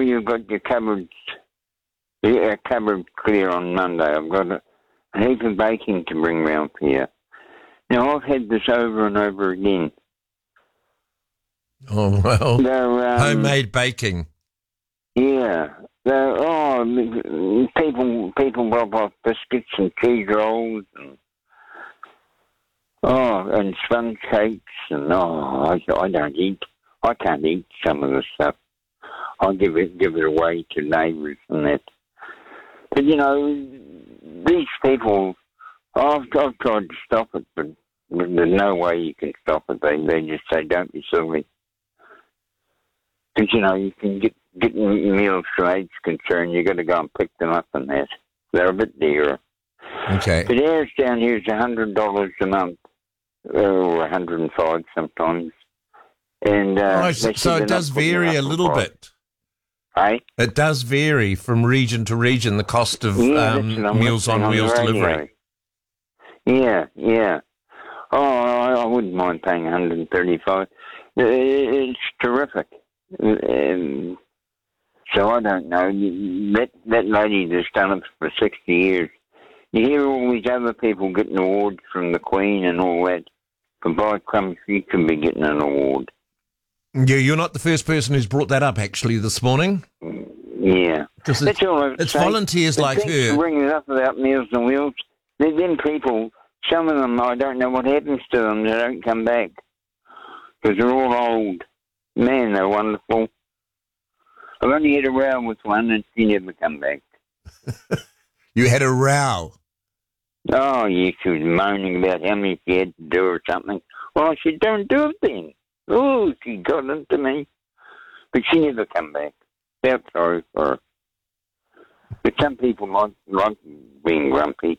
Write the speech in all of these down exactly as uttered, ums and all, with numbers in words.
sure you've got your cupboards, your cupboard clear on Monday. I've got a, a heap of baking to bring round for you. Now, I've had this over and over again. Oh, well, They're, um, homemade baking. Yeah. They're, oh, people, people drop off biscuits and cheese rolls and, oh, and sponge cakes and, oh, I, I don't eat. I can't eat some of the stuff. I'll give it, give it away to neighbours and that. But, you know, these people, I've, I've tried to stop it, but there's no way you can stop it. They, they just say, don't be silly. Because, you know, you can get, get meals from Age Concern, you've got to go and pick them up and that. They're a bit dearer. Okay. But ours down here is one hundred dollars a month, or one hundred five dollars sometimes. And uh, oh, so it does vary a little bit. Right? It does vary from region to region, the cost of yeah, um, Meals on Wheels delivery. Yeah, yeah. Oh, I, I wouldn't mind paying one hundred thirty-five dollars. It's terrific. Um, so I don't know. That that lady that's done it for sixty years. You hear all these other people getting awards from the Queen and all that. For by crumbs, you can be getting an award. Yeah, you're not the first person who's brought that up, actually, this morning. Yeah. Because That's all I it's say. volunteers But like her. Bringing it up about Meals on Wheels, then people, some of them, I don't know what happens to them. They don't come back. Because they're all old. Man, they're wonderful. I've only had a row with one and she never come back. You had a row? Oh, yeah, she was moaning about how many she had to do or something. Well, I said, don't do it then. Oh, she got into me. But she never come back. Felt sorry for her. But some people like, like being grumpy.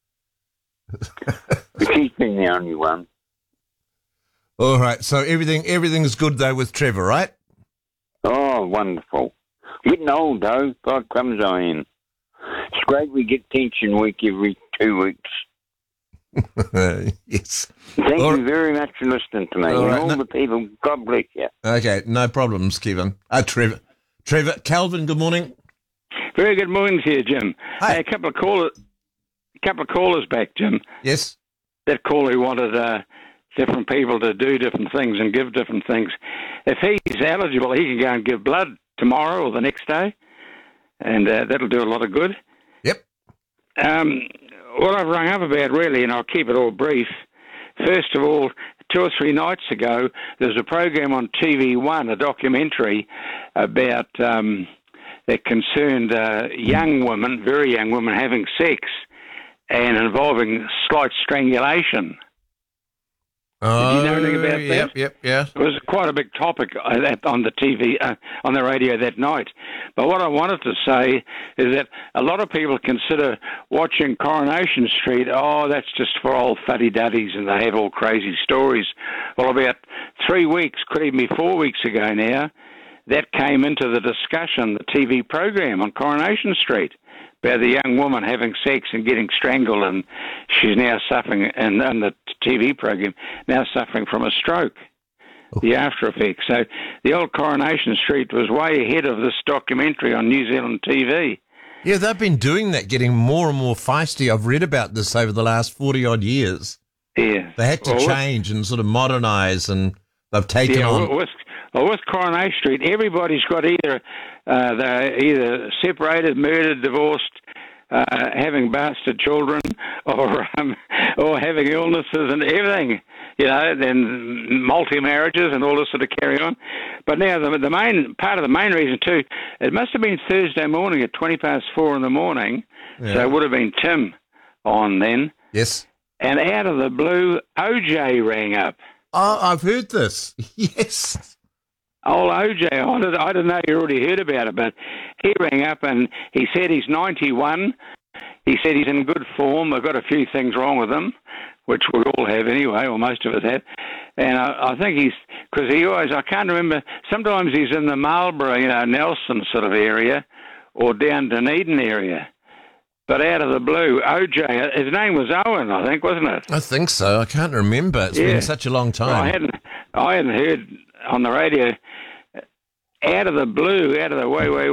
But she's been the only one. All right, so everything everything's good, though, with Trevor, right? Oh, wonderful. Getting old, though. God crumbs I am. It's great we get pension week every two weeks. Yes. Thank all you very much for listening to me. all And right, all no- the people, God bless you. Okay, no problems, Kevin. Uh, Trevor. Trevor. Calvin, good morning. Very good morning to you, Jim. Hi. Hey, a couple of callers, a couple of callers back, Jim. Yes? That caller who wanted uh, different people to do different things and give different things. If he's eligible, he can go and give blood tomorrow or the next day, and uh, that'll do a lot of good. Yep. Um, what I've rung up about, really, and I'll keep it all brief. First of all, two or three nights ago, there was a program on T V One, a documentary about um, that concerned uh, young women, very young women, having sex and involving slight strangulation. Oh, Did you know anything about yep, that? Yep, yeah. It was quite a big topic on the T V, uh, on the radio that night. But what I wanted to say is that a lot of people consider watching Coronation Street, oh, that's just for old fuddy-duddies and they have all crazy stories. Well, about three weeks, could even be four weeks ago now, that came into the discussion, the T V program on Coronation Street, about the young woman having sex and getting strangled, and she's now suffering, and on the T V program, now suffering from a stroke, the after effects. So the old Coronation Street was way ahead of this documentary on New Zealand T V. Yeah, they've been doing that, getting more and more feisty. I've read about this over the last forty-odd years. Yeah. They had to Well, change and sort of modernise, and they've taken Yeah, on... with, well, with Coronation Street, everybody's got either uh, they're either separated, murdered, divorced, uh, having bastard children, or um, or having illnesses and everything, you know, then multi-marriages and all this sort of carry on. But now the, the main part of the main reason too, it must have been Thursday morning at twenty past four in the morning, Yeah. so it would have been Tim on then. Yes. And out of the blue, O J rang up. Oh, I've heard this. Yes. Old O J, I didn't, I didn't know you already heard about it, but he rang up and he said he's ninety-one. He said he's in good form. I've got a few things wrong with him, which we all have anyway, or most of us have. And I, I think he's, because he always, I can't remember, sometimes he's in the Marlborough, you know, Nelson sort of area, or down Dunedin area. But out of the blue, O J, his name was Owen, I think, wasn't it? I think so. I can't remember. It's Yeah. been such a long time. Well, I hadn't, I hadn't heard on the radio, out of the blue, out of the way, way,